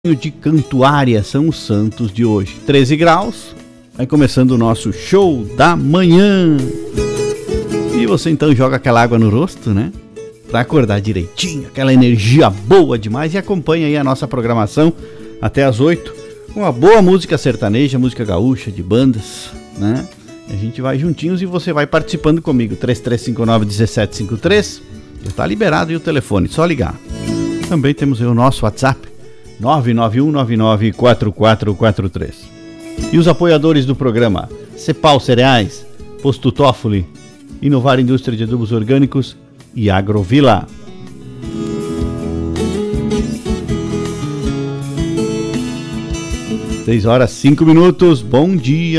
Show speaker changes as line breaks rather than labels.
de Cantuária são os santos de hoje. 13 graus, vai começando o nosso show da manhã. E você então joga aquela água no rosto, né? Pra acordar direitinho, aquela energia boa demais. E acompanha aí a nossa programação até as 8, com uma boa música sertaneja, música gaúcha, de bandas, né? A gente vai juntinhos e você vai participando comigo. 3359-1753. Já tá liberado aí o telefone, só ligar. Também temos aí o nosso WhatsApp, 991994443. E os apoiadores do programa: Cepal Cereais, Posto Toffoli, Inovar Indústria de Adubos Orgânicos e Agrovila. 6 horas 5 minutos, bom dia.